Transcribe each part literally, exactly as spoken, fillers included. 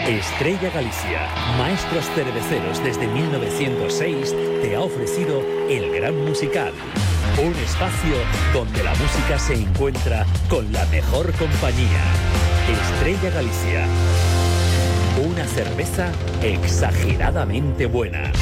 Estrella Galicia, maestros cerveceros desde mil novecientos seis, te ha ofrecido El Gran Musical. Un espacio donde la música se encuentra con la mejor compañía. Estrella Galicia. Una cerveza exageradamente buena.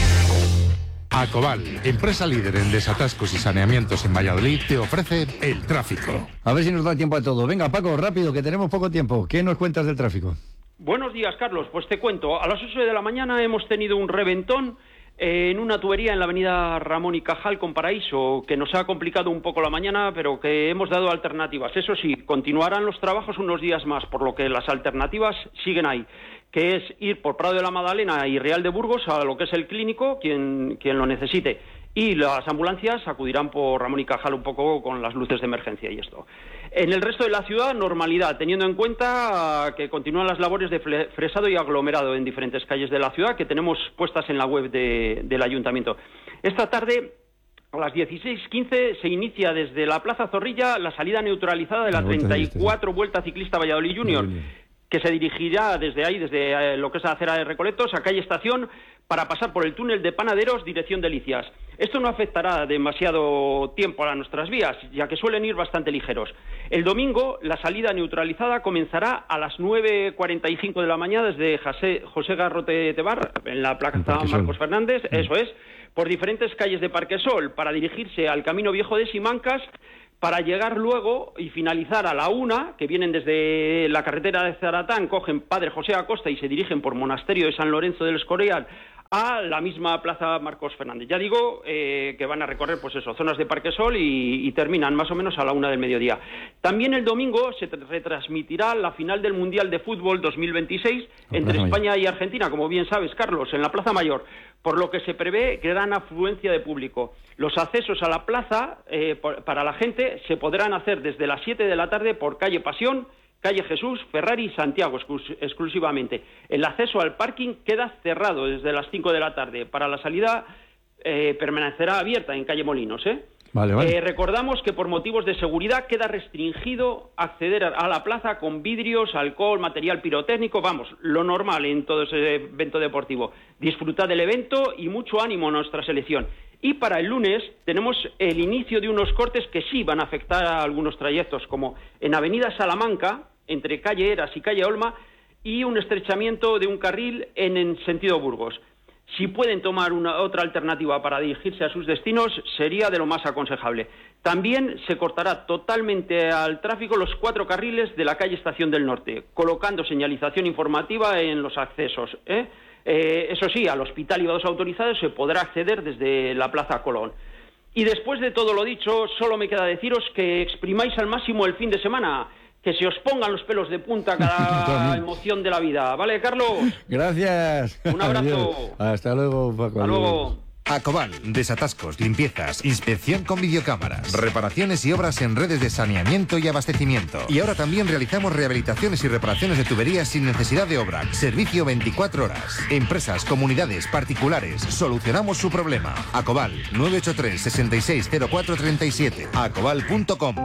Acobal, empresa líder en desatascos y saneamientos en Valladolid, te ofrece el tráfico. A ver si nos da tiempo a todo. Venga, Paco, rápido, que tenemos poco tiempo. ¿Qué nos cuentas del tráfico? Buenos días, Carlos. Pues te cuento. A las ocho de la mañana hemos tenido un reventón en una tubería en la avenida Ramón y Cajal con Paraíso, que nos ha complicado un poco la mañana, pero que hemos dado alternativas. Eso sí, continuarán los trabajos unos días más, por lo que las alternativas siguen ahí, que es ir por Prado de la Madalena y Real de Burgos a lo que es el clínico, quien, quien lo necesite. Y las ambulancias acudirán por Ramón y Cajal un poco con las luces de emergencia y esto. En el resto de la ciudad, normalidad, teniendo en cuenta que continúan las labores de fresado y aglomerado en diferentes calles de la ciudad que tenemos puestas en la web de, del Ayuntamiento. Esta tarde, a las dieciséis quince, se inicia desde la Plaza Zorrilla la salida neutralizada de la treinta y cuatro Vuelta Ciclista Valladolid Junior, que se dirigirá desde ahí, desde lo que es la acera de Recoletos, a calle Estación, para pasar por el túnel de Panaderos, dirección Delicias. Esto no afectará demasiado tiempo a nuestras vías, ya que suelen ir bastante ligeros. El domingo, la salida neutralizada comenzará a las nueve cuarenta y cinco de la mañana desde José, José Garrote Tebar, en la plaza Marcos Fernández, mm. eso es, por diferentes calles de Parquesol, para dirigirse al Camino Viejo de Simancas, para llegar luego y finalizar a la una, que vienen desde la carretera de Zaratán, cogen Padre José Acosta y se dirigen por Monasterio de San Lorenzo del Escorial a la misma plaza Marcos Fernández. Ya digo eh, que van a recorrer, pues eso, zonas de Parquesol y, y terminan más o menos a la una del mediodía. También el domingo se retransmitirá la final del Mundial de Fútbol dos mil veintiséis entre España y Argentina, como bien sabes, Carlos, en la Plaza Mayor, por lo que se prevé gran afluencia de público. Los accesos a la plaza eh, por, para la gente se podrán hacer desde las siete de la tarde por calle Pasión, calle Jesús, Ferrari y Santiago exclusivamente. El acceso al parking queda cerrado desde las cinco de la tarde. Para la salida eh, permanecerá abierta en calle Molinos, ¿eh? Vale, vale. Eh, recordamos que por motivos de seguridad queda restringido acceder a la plaza con vidrios, alcohol, material pirotécnico, vamos, lo normal en todo ese evento deportivo. Disfrutad del evento y mucho ánimo a nuestra selección. Y para el lunes tenemos el inicio de unos cortes que sí van a afectar a algunos trayectos, como en Avenida Salamanca, entre calle Eras y calle Olma, y un estrechamiento de un carril en, en sentido Burgos. Si pueden tomar una otra alternativa para dirigirse a sus destinos, sería de lo más aconsejable. También se cortará totalmente al tráfico los cuatro carriles de la calle Estación del Norte, colocando señalización informativa en los accesos, ¿eh? Eh, eso sí, al hospital y a los autorizados se podrá acceder desde la Plaza Colón. Y después de todo lo dicho, solo me queda deciros que exprimáis al máximo el fin de semana, que se os pongan los pelos de punta cada emoción de la vida. ¿Vale, Carlos? Gracias. Un abrazo. Adiós. Hasta luego, Paco. Hasta luego. Acobal, desatascos, limpiezas, inspección con videocámaras, reparaciones y obras en redes de saneamiento y abastecimiento. Y ahora también realizamos rehabilitaciones y reparaciones de tuberías sin necesidad de obra. Servicio veinticuatro horas. Empresas, comunidades, particulares, solucionamos su problema. Acobal, nueve ocho tres, seis seis cero cuatro tres siete. acobal punto com.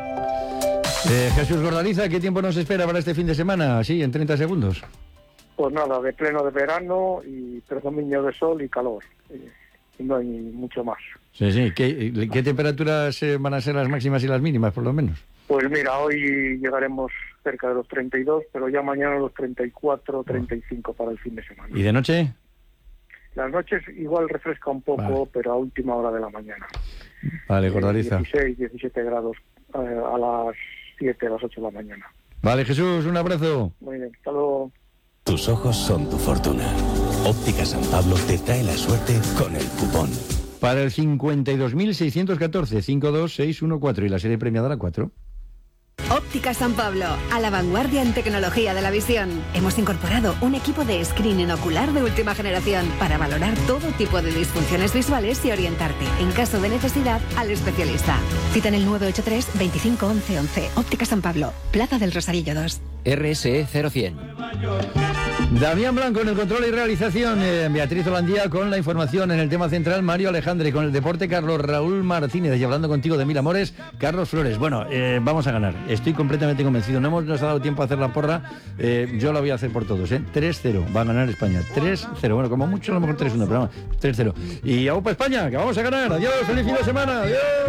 Eh, Jesús Gordaliza, ¿qué tiempo nos espera para este fin de semana? Sí, en treinta segundos. Pues nada, de pleno de verano y predominio de sol y calor. Y no hay mucho más. Sí, sí. ¿Qué, qué temperaturas eh, van a ser las máximas y las mínimas, por lo menos? Pues mira, hoy llegaremos cerca de los treinta y dos, pero ya mañana los treinta y cuatro, treinta y cinco para el fin de semana. ¿Y de noche? Las noches igual refresca un poco, vale, pero a última hora de la mañana. Vale, Gordaliza. Eh, dieciséis, diecisiete grados eh, a las siete, a las ocho de la mañana. Vale, Jesús, un abrazo. Muy bien, hasta luego. Tus ojos son tu fortuna. Óptica San Pablo te trae la suerte con el cupón. Para el cincuenta y dos mil seiscientos catorce, cinco dos seis uno cuatro y la serie premiada la cuatro. Óptica San Pablo, a la vanguardia en tecnología de la visión. Hemos incorporado un equipo de screening ocular de última generación para valorar todo tipo de disfunciones visuales y orientarte, en caso de necesidad, al especialista. Cita en el nueve ocho tres, veinticinco, once, once. Óptica San Pablo, Plaza del Rosarillo dos. R S E cero cien. Damián Blanco en el control y realización, eh, Beatriz Holandía con la información en el tema central, Mario Alejandre con el deporte, Carlos Raúl Martínez, y hablando contigo de mil amores, Carlos Flores. Bueno, eh, vamos a ganar, estoy completamente convencido, no hemos nos ha dado tiempo a hacer la porra, eh, yo la voy a hacer por todos, ¿eh? tres cero, va a ganar España, tres cero, bueno, como mucho a lo mejor tres uno, pero vamos, tres cero. Y aupa España, que vamos a ganar, adiós, feliz fin de semana, adiós.